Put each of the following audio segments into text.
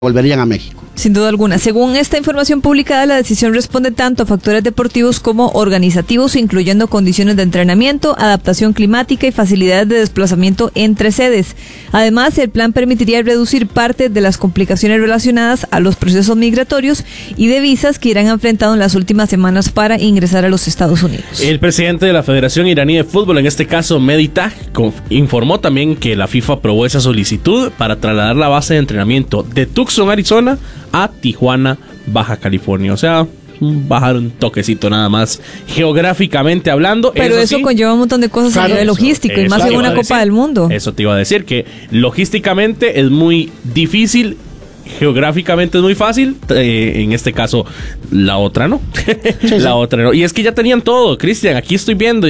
volverían a México. Sin duda alguna. Según esta información publicada, la decisión responde tanto a factores deportivos como organizativos, incluyendo condiciones de entrenamiento, adaptación climática y facilidades de desplazamiento entre sedes. Además, el plan permitiría reducir parte de las complicaciones relacionadas a los procesos migratorios y de visas que Irán ha enfrentado en las últimas semanas para ingresar a los Estados Unidos. El presidente de la Federación Iraní de Fútbol, en este caso Mehdi Taj, informó también que la FIFA aprobó esa solicitud para trasladar la base de entrenamiento de Tucson, Arizona, a Tijuana, Baja California. O sea, bajar un toquecito nada más, geográficamente hablando. Pero eso sí, conlleva un montón de cosas a nivel logístico, y más en una Copa del Mundo. Eso te iba a decir, que logísticamente es muy difícil, geográficamente es muy fácil, en este caso la otra no. La otra no. Y es que ya tenían todo, Cristian, aquí estoy viendo,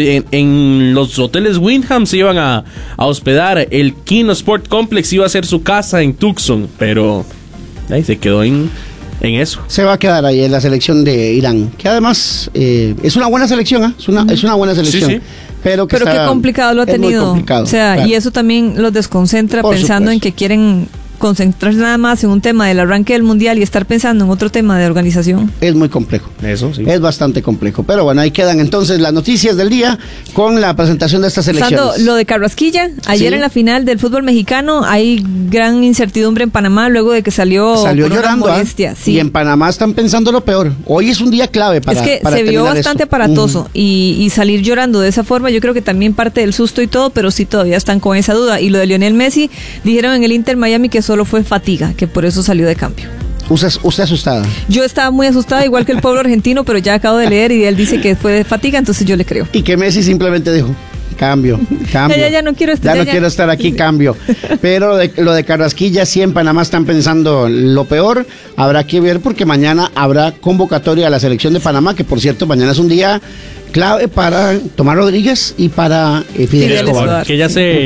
en los hoteles Wyndham se iban a hospedar, el Kino Sport Complex iba a ser su casa en Tucson, pero ahí se quedó en eso. Se va a quedar ahí en la selección de Irán, que además es una buena selección, es una buena selección. Sí, sí. Pero qué complicado lo ha tenido. O sea, claro. Y eso también los desconcentra, por pensando supuesto en que quieren concentrarse nada más en un tema del arranque del mundial y estar pensando en otro tema de organización. Es muy complejo. Eso sí. Es bastante complejo. Pero bueno, ahí quedan entonces las noticias del día con la presentación de estas elecciones. Sando, lo de Carrasquilla, ayer en la final del fútbol mexicano hay gran incertidumbre en Panamá luego de que salió llorando. Sí. Y en Panamá están pensando lo peor. Hoy es un día clave para se vio bastante aparatoso y salir llorando de esa forma, yo creo que también parte del susto y todo, pero sí todavía están con esa duda. Y lo de Lionel Messi, dijeron en el Inter Miami que solo fue fatiga, que por eso salió de cambio. ¿Usted asustada? Yo estaba muy asustada, igual que el pueblo argentino, pero ya acabo de leer y él dice que fue de fatiga, entonces yo le creo. Y que Messi simplemente dijo, cambio. Ya no quiero estar. Ya no quiero estar aquí, cambio. Pero lo de Carrasquilla, sí, en Panamá están pensando lo peor. Habrá que ver porque mañana habrá convocatoria a la selección de Panamá, que por cierto, mañana es un día clave para Tomás Rodríguez y para Fidel Escobar. Que ya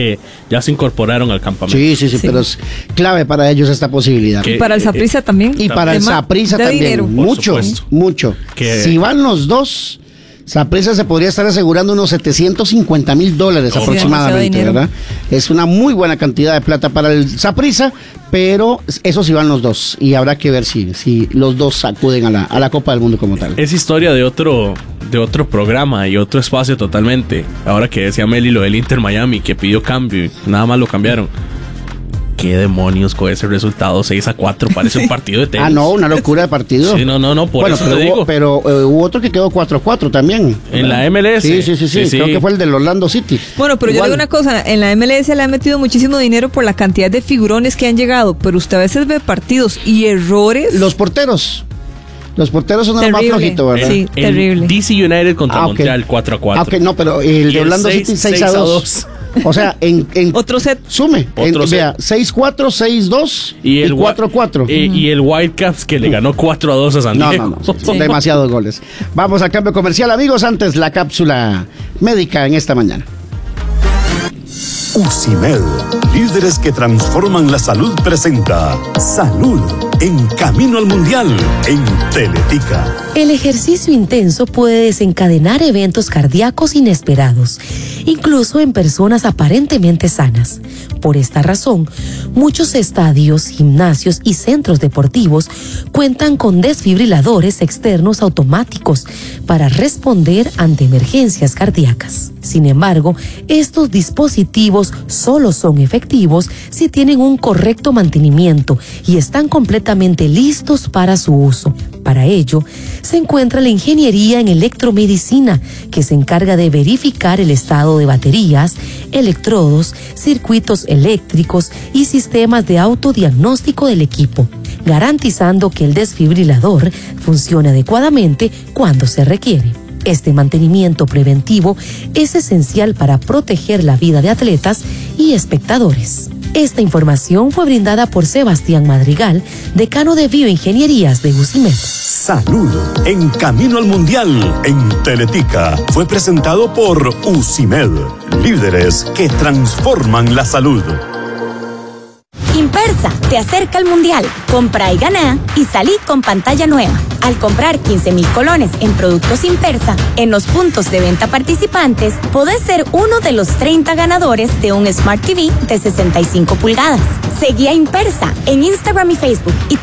se incorporaron al campamento. Sí, pero es clave para ellos esta posibilidad. Y para el Saprissa también. Y para el Saprissa también. Dinero. Mucho. Si van los dos, Saprissa se podría estar asegurando unos $750,000 aproximadamente, ¿verdad? Es una muy buena cantidad de plata para el Saprissa, pero eso sí van los dos. Y habrá que ver si los dos acuden a la Copa del Mundo como tal. Es historia de otro programa y otro espacio totalmente. Ahora que decía Meli lo del Inter Miami, que pidió cambio y nada más lo cambiaron. ¿Qué demonios con ese resultado? 6-4, parece un partido de tenis. Una locura de partido. Sí, no, por eso te digo. Pero hubo otro que quedó 4-4 también. En la MLS. Sí, creo que fue el del Orlando City. Bueno, pero igual, yo digo una cosa, en la MLS le han metido muchísimo dinero por la cantidad de figurones que han llegado, pero usted a veces ve partidos y errores. Los porteros son los más flojitos, ¿verdad? Sí, terrible. DC United contra Montreal 4-4. Ok, no, pero el de Orlando City 6-2. O sea, en otro set. Sume. Vea, 6-4, 6-2 y 4-4. Y el Whitecaps que le ganó 4-2 a San Diego. No, son demasiados goles. Vamos al cambio comercial, amigos. Antes la cápsula médica en esta mañana. UCIMED, líderes que transforman la salud, presenta Salud en Camino al Mundial en Teletica. El ejercicio intenso puede desencadenar eventos cardíacos inesperados, incluso en personas aparentemente sanas. Por esta razón, muchos estadios, gimnasios y centros deportivos cuentan con desfibriladores externos automáticos para responder ante emergencias cardíacas. Sin embargo, estos dispositivos solo son efectivos si tienen un correcto mantenimiento y están completamente listos para su uso. Para ello, se encuentra la ingeniería en electromedicina, que se encarga de verificar el estado de baterías, electrodos, circuitos eléctricos y sistemas de autodiagnóstico del equipo, garantizando que el desfibrilador funcione adecuadamente cuando se requiere. Este mantenimiento preventivo es esencial para proteger la vida de atletas y espectadores. Esta información fue brindada por Sebastián Madrigal, decano de Bioingenierías de UCIMED. Salud en Camino al Mundial en Teletica fue presentado por UCIMED, líderes que transforman la salud. Impersa te acerca al Mundial. Compra y gana y salí con pantalla nueva. Al comprar 15,000 colones en productos Impersa, en los puntos de venta participantes, podés ser uno de los 30 ganadores de un Smart TV de 65 pulgadas. Seguí a Impersa en Instagram y Facebook y